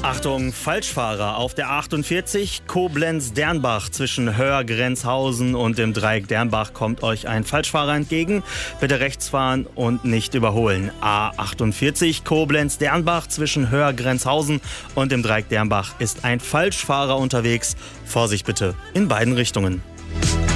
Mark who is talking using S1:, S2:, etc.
S1: Achtung, Falschfahrer auf der 48 Koblenz-Dernbach zwischen Höhr-Grenzhausen und dem Dreieck Dernbach kommt euch ein Falschfahrer entgegen. Bitte rechts fahren und nicht überholen. A48 Koblenz-Dernbach zwischen Höhr-Grenzhausen und dem Dreieck Dernbach ist ein Falschfahrer unterwegs. Vorsicht bitte in beiden Richtungen.